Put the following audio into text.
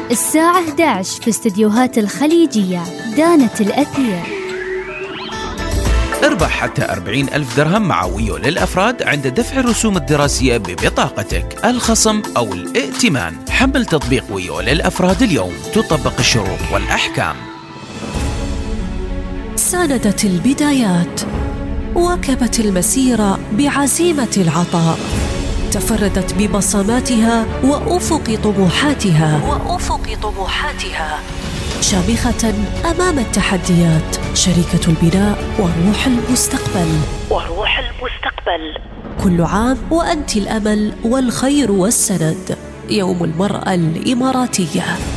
الساعة 11 في استديوهات الخليجية. دانت الأثير. اربح حتى 40,000 درهم مع ويو للأفراد عند دفع الرسوم الدراسية ببطاقتك، الخصم أو الائتمان. حمل تطبيق ويو للأفراد اليوم، تطبق الشروط والأحكام. ساندت البدايات، واكبت المسيرة بعزيمة العطاء، تفردت ببصماتها وأفق طموحاتها شامخة أمام التحديات، شركة البناء وروح المستقبل. كل عام وأنت الأمل والخير والسند. يوم المرأة الإماراتية.